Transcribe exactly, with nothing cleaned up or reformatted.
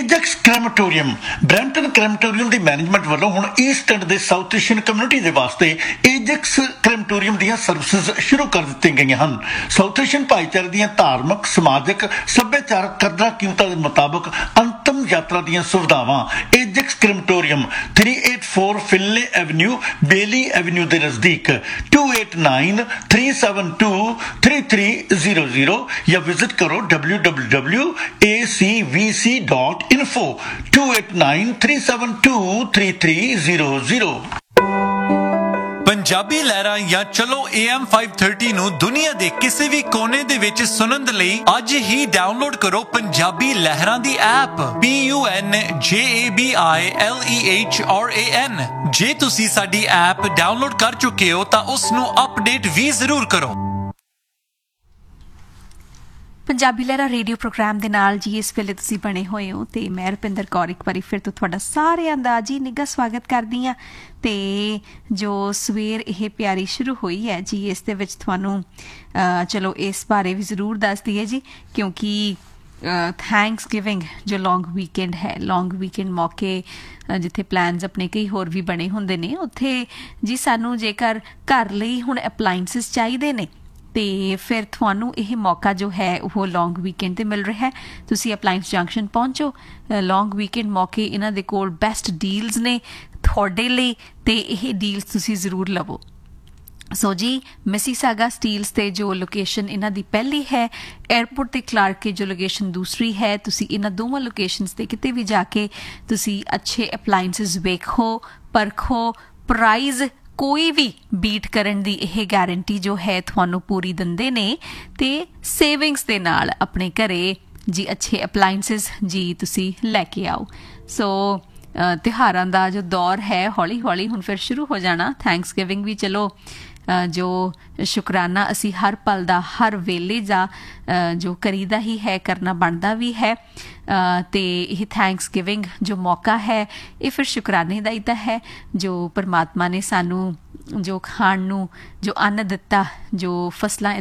ਏਜੈਕਸ ਕ੍ਰੈਮੇਟੋਰੀਅਮ Brampton ਕ੍ਰੈਮੇਟੋਰੀਅਮ ਦੀ management ਵੱਲੋਂ ਹੁਣ East and ਦੇ ਸਾਊਥ ਏਸ਼ੀਅਨ ਕਮਿਊਨਿਟੀ ਦੇ ਵਾਸਤੇ ਏਜੈਕਸ ਕ੍ਰੈਮੇਟੋਰੀਅਮ ਦੀਆਂ ਸਰਵਿਸਿਜ਼ ਸ਼ੁਰੂ ਕਰ ਦਿੱਤੀਆਂ ਗਈਆਂ ਹਨ। ਸਾਊਥ ਏਸ਼ੀਅਨ ਭਾਈਚਾਰੇ ਦੀਆਂ ਧਾਰਮਿਕ, ਸਮਾਜਿਕ, ਸੱਭਿਆਚਾਰਕ ਕਦਰਾਂ ਕੀਮਤਾਂ ਦੇ ਮੁਤਾਬਕ ਅੰਤਮ ਯਾਤਰਾ ਦੀਆਂ ਸੁਵਿਧਾਵਾਂ ਏਜੈਕਸ ਕ੍ਰੈਮੇਟੋਰੀਅਮ three eight four Finlay avenue, ਬੇਲੀ ਐਵਨਿਊ ਦੇ ਨਜ਼ਦੀਕ to eight ਨਾइन three seven to three three zero zero या विजिट करो W W W A C we C dot info to eight nine three seven to three three zero zero. Punjabi ਲਹਿਰਾਂ ਜਾਂ ਚਲੋ A M five thirty ਨੂੰ ਦੁਨੀਆ ਦੇ ਕਿਸੇ ਵੀ ਕੋਨੇ ਦੇ ਵਿੱਚ ਸੁਣਨ ਦੇ ਲਈ ਅੱਜ ਹੀ ਡਾਊਨਲੋਡ ਕਰੋ ਪੰਜਾਬੀ ਲਹਿਰਾਂ ਦੀ ਐਪ ਪੀ ਯੂ ਐਨ ਜੇ A B I L E H R A ਐਨ। ਜੇ ਤੁਸੀਂ ਸਾਡੀ ਐਪ ਡਾਊਨਲੋਡ ਕਰ ਚੁੱਕੇ ਹੋ ਤਾਂ ਉਸ ਨੂੰ ਅਪਡੇਟ ਵੀ ਜ਼ਰੂਰ ਕਰੋ। ਪੰਜਾਬੀ ਲਹਿਰਾ ਰੇਡੀਓ ਪ੍ਰੋਗਰਾਮ ਦੇ ਨਾਲ ਜੀ ਇਸ ਵੇਲੇ ਤੁਸੀਂ ਬਣੇ ਹੋਏ ਹੋ ਤੇ ਮੈਂ ਰੁਪਿੰਦਰ ਕੌਰ ਇੱਕ ਵਾਰੀ ਫਿਰ ਤੋਂ ਤੁਹਾਡਾ ਸਾਰਿਆਂ ਦਾ ਜੀ ਨਿੱਘਾ ਸਵਾਗਤ ਕਰਦੀ ਹਾਂ। ਤੇ ਜੋ ਸਵੇਰ ਇਹ ਪਿਆਰੀ ਸ਼ੁਰੂ ਹੋਈ ਹੈ ਜੀ ਇਸ ਦੇ ਵਿੱਚ ਤੁਹਾਨੂੰ ਚਲੋ ਇਸ ਬਾਰੇ ਵੀ ਜ਼ਰੂਰ ਦੱਸ ਦਈਏ ਜੀ, ਕਿਉਂਕਿ ਥੈਂਕਸ ਗਿਵਿੰਗ ਜੋ ਲੌਂਗ ਵੀਕਐਂਡ ਹੈ, ਲੌਂਗ ਵੀਕਐਂਡ ਮੌਕੇ ਜਿੱਥੇ ਪਲਾਨਸ ਆਪਣੇ ਕਈ ਹੋਰ ਵੀ ਬਣੇ ਹੁੰਦੇ ਨੇ, ਉੱਥੇ ਜੀ ਸਾਨੂੰ ਜੇਕਰ ਘਰ ਲਈ ਹੁਣ ਅਪਲਾਇੰਸਿਸ ਚਾਹੀਦੇ ਨੇ ਤੇ ਫਿਰ ਤੁਹਾਨੂੰ ਇਹ ਮੌਕਾ ਜੋ ਹੈ ਉਹ ਲੌਂਗ ਵੀਕਐਂਡ ਤੇ ਮਿਲ ਰਿਹਾ ਹੈ। ਤੁਸੀਂ ਅਪਲਾਇੰਸ ਜੰਕਸ਼ਨ ਪਹੁੰਚੋ, ਲੌਂਗ ਵੀਕਐਂਡ ਮੌਕੇ ਇਹਨਾਂ ਦੇ ਕੋਲ ਬੈਸਟ ਡੀਲਸ ਨੇ ਤੁਹਾਡੇ ਲਈ ਤੇ ਇਹ ਡੀਲਸ ਤੁਸੀਂ ਜ਼ਰੂਰ ਲਵੋ। ਸੋ ਜੀ ਮਿਸੀਸਾਗਾ ਸਟੀਲਸ ਤੇ ਜੋ ਲੋਕੇਸ਼ਨ ਇਹਨਾਂ ਦੀ ਪਹਿਲੀ ਹੈ, ਏਅਰਪੋਰਟ ਤੇ ਕਲਾਰਕੇ ਜੋ ਲੋਕੇਸ਼ਨ ਦੂਸਰੀ ਹੈ, ਤੁਸੀਂ ਇਹਨਾਂ ਦੋਵਾਂ ਲੋਕੇਸ਼ਨਸ ਤੇ ਕਿਤੇ ਵੀ ਜਾ ਕੇ ਤੁਸੀਂ ਅੱਛੇ ਅਪਲਾਇੰਸਿਸ ਵੇਖੋ, ਪਰਖੋ, ਪ੍ਰਾਈਜ਼ ਕੋਈ ਵੀ ਬੀਟ ਕਰਨ ਦੀ ਇਹ ਗਾਰੰਟੀ ਜੋ ਹੈ ਤੁਹਾਨੂੰ ਪੂਰੀ ਦਿੰਦੇ ਨੇ ਤੇ ਸੇਵਿੰਗਸ ਦੇ ਨਾਲ ਆਪਣੇ ਘਰੇ ਜੀ ਅੱਛੇ ਅਪਲਾਇੰਸਿਸ ਜੀ ਤੁਸੀਂ ਲੈ ਕੇ ਆਓ। ਸੋ ਤਿਉਹਾਰਾਂ ਦਾ ਜੋ ਦੌਰ ਹੈ ਹੌਲੀ ਹੌਲੀ ਹੁਣ ਫਿਰ ਸ਼ੁਰੂ ਹੋ ਜਾਣਾ। ਥੈਂਕਸ ਗਿਵਿੰਗ ਵੀ ਚਲੋ ਜੋ ਸ਼ੁਕਰਾਨਾ ਅਸੀਂ ਹਰ ਪਲ ਦਾ, ਹਰ ਵੇਲੇ ਦਾ ਜੋ ਕਰੀਦਾ ਹੀ ਹੈ, ਕਰਨਾ ਬਣਦਾ ਵੀ ਹੈ। ਤੇ ਇਹ ਥੈਂਕਸ ਗਿਵਿੰਗ ਜੋ ਮੌਕਾ ਹੈ ਇਹ ਫਿਰ ਸ਼ੁਕਰਾਨੇ ਦਾ ਹੀ ਤਾਂ ਹੈ ਜੋ ਪਰਮਾਤਮਾ ਨੇ ਸਾਨੂੰ ਜੋ ਖਾਣ ਨੂੰ ਜੋ ਅੰਨ ਦਿੱਤਾ, ਜੋ ਫਸਲਾਂ